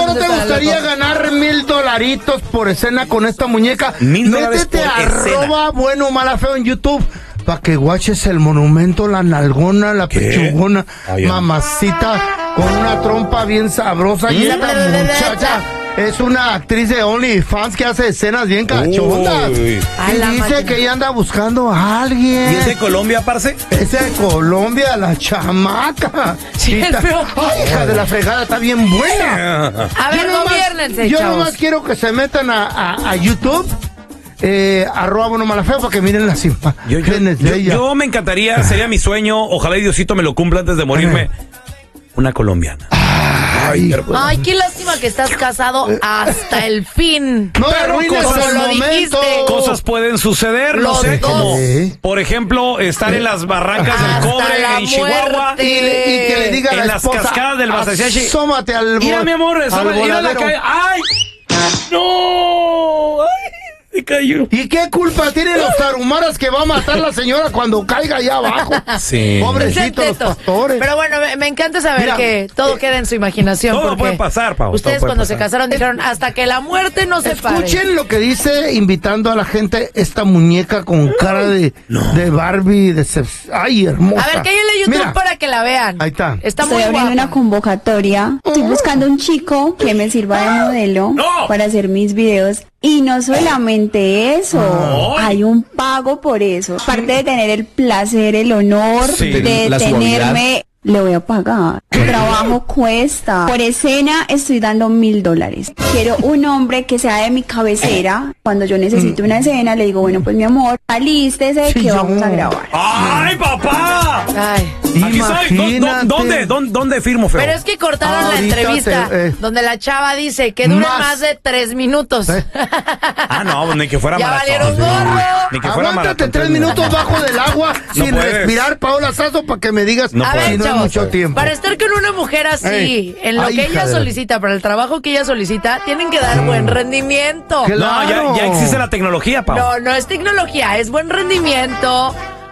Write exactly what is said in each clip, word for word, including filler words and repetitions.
no te gustaría ganar mil dolaritos por escena con esta muñeca? Mil dólares por Métete a escena. arroba bueno mala feo en YouTube para que guaches el monumento, la nalgona, la ¿Qué? pechugona, Ay, mamacita con una trompa bien sabrosa. Y esta muchacha es una actriz de OnlyFans que hace escenas bien cachondas. Uy. Y dice que ella anda buscando a alguien. ¿Y es de Colombia, parce? Es de Colombia, la chamaca. Sí, Está- pero- Ay, hija de la fregada, está bien buena. A ver, Yo nomás- gobiernense, Yo chavos. nomás quiero que se metan a, a, a YouTube, eh, arroba bueno mala feo, para que miren las Yo, yo, imágenes yo- de ella. yo me encantaría, sería mi sueño, ojalá y Diosito me lo cumpla antes de morirme, una colombiana. Ay, Ay, qué lástima que estás casado hasta el fin. no pero arruines como el lo momento. dijiste. Cosas pueden suceder, no Los sé, dos. como Sí. por ejemplo estar en las barrancas del Hasta cobre la en Chihuahua. muerte. Y, y que le diga a En la las esposa, cascadas del Basayashi. asómate al Mira, vol- mi amor, al asómate, mira la voladero. calle. ¡Ay! ¡No! ¡Ay! Se cayó. ¿Y qué culpa tienen los tarumaras que va a matar la señora cuando caiga allá abajo? Sí. Pobrecitos los Teto. pastores. Pero bueno, me, me encanta saber Mira, que todo eh, queda en su imaginación. todo porque puede pasar, Pau, Ustedes todo puede cuando se pasar. casaron dijeron hasta que la muerte nos separe. Escuchen lo que dice invitando a la gente esta muñeca con cara de, de Barbie, de Ceps- ay, hermosa. A ver, cállale a YouTube Mira, para que la vean. ahí está. Está Estoy muy abriendo guapa. una convocatoria. Estoy buscando un chico que me sirva de modelo ¡No! para hacer mis videos. Y no solamente eso, hay un pago por eso. Aparte de tener el placer, el honor Sí, de la tenerme, le voy a pagar. El trabajo cuesta. Por escena estoy dando mil dólares. Quiero un hombre que sea de mi cabecera. Cuando yo necesito una escena, le digo, bueno, pues mi amor, alístese Sí, que yo. vamos a grabar. ¡Ay, papá! Ay. Aquí soy. ¿Dó- dó- Imagínate. ¿Dónde, dónde, dónde firmo, feo? Pero es que cortaron la Ahorita entrevista te- eh. donde la chava dice que dura Más. más. de tres minutos. Eh. Ah, no, ni que fuera Ya maratón. valieron gorro. Ni que fuera Aguántate maratón. tres minutos bajo del agua No sin puedes. respirar, Paola Sazo, para que me digas No A puedes. ver, si no es chavos, mucho tiempo. para estar con una mujer así, Ey. en lo Ay, que hija ella de- solicita, para el trabajo que ella solicita, tienen que dar buen rendimiento. ¿Qué? No, ya, Claro. ya existe la tecnología, Pau. No, no es tecnología, es buen rendimiento,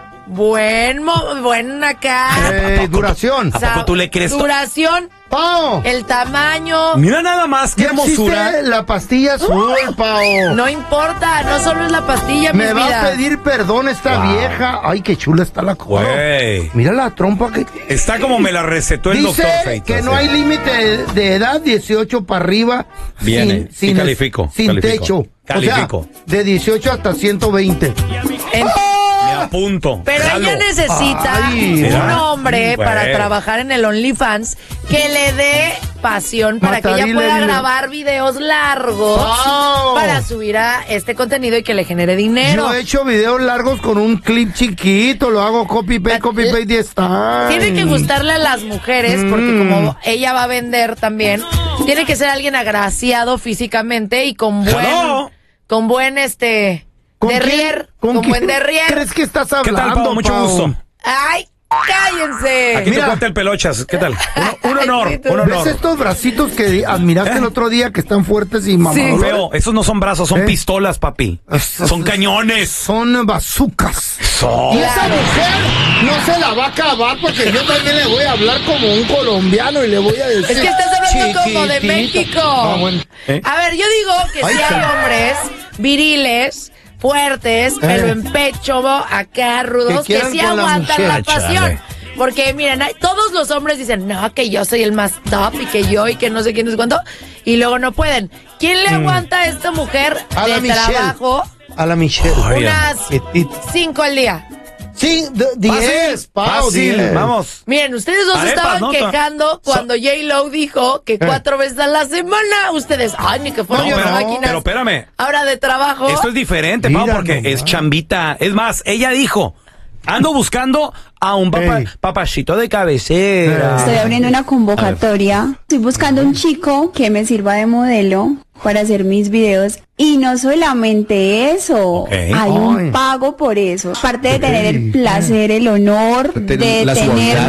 buen, mo- buen acá. Eh, duración. ¿A poco tú le crees to- Duración, Pao, el tamaño. Mira nada más, qué ya hermosura. existe la pastilla azul, Pao. No importa, no solo es la pastilla, Me mi va vida. a pedir perdón esta Wow. vieja. Ay, qué chula está la cosa. Güey. Mira la trompa que... Está como me la recetó el Dice doctor Feito. que no así. hay límite de, de edad, dieciocho para arriba. Viene, sí califico, Sin califico. techo. Califico. O sea, de dieciocho hasta ciento veinte. En- Me apunto. Pero jalo. ella necesita Ay, un mira. hombre Güey. para trabajar en el OnlyFans que le dé pasión para que ella Matarile, pueda dile. grabar videos largos Wow. para subir a este contenido y que le genere dinero. Yo he hecho videos largos con un clip chiquito, lo hago copy paste, copy paste y está. Tiene que gustarle a las mujeres porque Mm. como ella va a vender también, tiene que ser alguien agraciado físicamente y con buen, Hello. con buen este ¿Con derrier, quién? con, quién buen derrier. ¿Crees que estás ¿Qué hablando, tal, Pau? Mucho Pau? gusto. Ay, cállense. Aquí Mira. te cuenta el pelochas. ¿Qué tal? Un, un Ay, honor, sí, tú. un ¿Ves honor. estos bracitos que admiraste el otro día que están fuertes y mamadores? Feo, esos no son brazos, son ¿Eh? pistolas, papi. Esos- Son cañones. Son bazucas. Son. Y esa mujer no se la va a acabar porque yo también le voy a hablar como un colombiano y le voy a decir. Es que estás hablando como de chiquitita. México. Ah, bueno. ¿Eh? A ver, yo digo que Ay, si hay sí. hombres viriles, fuertes, pelo en pecho, acá rudos, Que que, quieran sí con la aguantan la, muchacha, pasión. dale. Porque miren, hay- todos los hombres dicen, no, que yo soy el más top y que yo y que no sé quién es cuánto, y luego no pueden. ¿Quién le aguanta a esta mujer A la de Michelle. trabajo A la Michelle. Ay, unas Quietita. cinco al día? Sí, de- diez, Pau, Fácil, diez. vamos. Miren, ustedes dos Arepas, estaban ¿no? quejando cuando J-Lo dijo que cuatro veces a la semana. Ustedes, ay, ni que fueran No, unas pero- máquinas. Pero espérame. Ahora de trabajo. Esto es diferente, Mira Pau, porque nomás. es chambita. Es más, ella dijo, ando buscando a un papa- Ey. papachito de cabecera. Estoy abriendo una convocatoria. Estoy buscando un chico que me sirva de modelo para hacer mis videos. Y no solamente eso, Ok. hay Ay. un pago por eso. Aparte de tener el placer, el honor Ten- de la tenerme,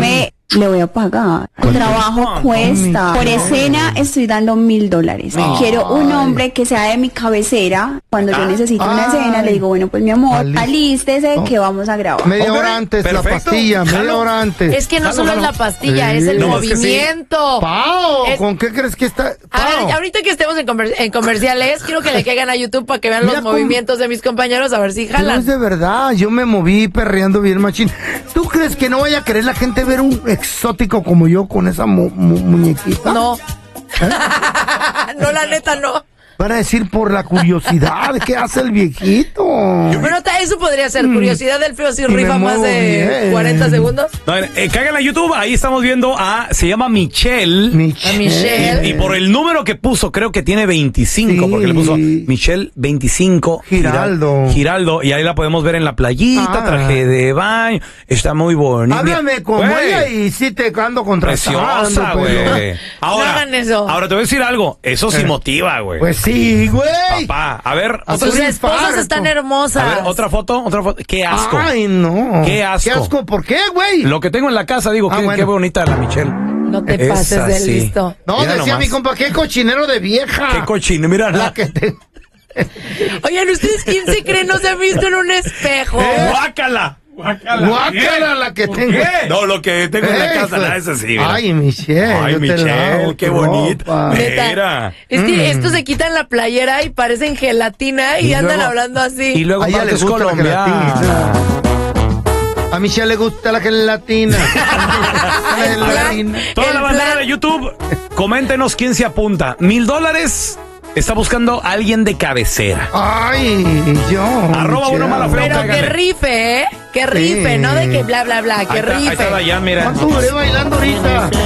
Le voy a pagar. El trabajo cuesta. Por escena estoy dando mil dólares. Quiero un hombre que sea de mi cabecera. Cuando yo necesito una Ay. escena, le digo, bueno, pues mi amor, Alí- alístese Oh. que vamos a grabar. Media Ok, hora antes, perfecto. la pastilla, media Jalo. hora antes. Es que no Jalo, solo es jalo. la pastilla, Sí. es el No, es que sí. movimiento. Pao, Es- ¿con qué crees que está? A ver, Pao. ahorita que estemos en, comer- en comerciales, quiero que le caigan a YouTube para que vean Mira los cómo- movimientos de mis compañeros, a ver si Pero jalan. es de verdad, yo me moví perreando bien machín. ¿Tú crees que no vaya a querer la gente ver un exótico como yo con esa mu- mu- muñequita? No. No, la neta no. Van a decir por la curiosidad, ¿qué hace el viejito? Bueno, ta- eso podría ser curiosidad del feo si Y me rifa más muevo de bien. cuarenta segundos. No, eh, caigan a YouTube, ahí estamos viendo a, se llama Michelle. A Michelle. Y por el número que puso, creo que tiene veinticinco, Sí. porque le puso Michelle veinticinco. Giraldo. Giral- Giraldo. Y ahí la podemos ver en la playita, Ah. traje de baño. Está muy bonita. Háblame como Güey, ella y sí te ando contrastando. Preciosa, pero- güey. Ahora, No hagan eso. ahora te voy a decir algo. Eso sí Eh. motiva, güey. Pues sí, güey. Papá, a ver, A otra, Sus un esposas infarto. están hermosas. a ver, otra foto, otra foto. Qué asco. Ay, no. Qué asco. Qué asco, ¿por qué, güey? Lo que tengo en la casa, digo, Ah, qué, bueno. qué bonita la Michelle. No te Esa pases de sí. listo. No, Mira decía nomás. mi compa, qué cochinero de vieja. Qué cochino, mira. La que te... Oigan, ¿ustedes quién se cree no se ha visto en un espejo? ¿Eh? Guácala. Guácala. Guácala la que tengo. ¿Qué? No, lo que tengo en la Eso. casa, la esa sí. mira. Ay, Michelle. Ay, yo te Michelle, lavo qué tu bonito. ropa. Neta. Mira. Es que Mm. estos se quitan la playera y parecen gelatina y, Y andan luego- hablando así. Y luego A ella aparte le es gusta la colombiana. gelatina. A Michelle le gusta la gelatina. La gelatina. Toda El la bandera plan- de YouTube, coméntenos quién se apunta. Mil dólares. Está buscando a alguien de cabecera. Ay, yo. Arroba Michelle. uno mala feo. Pero que cáigale. rife, ¿eh? Que rife, Sí. no de que bla, bla, bla, que Ahí está, ahí está rife. Dayan, mira. ¿Cuánto duré bailando ahorita?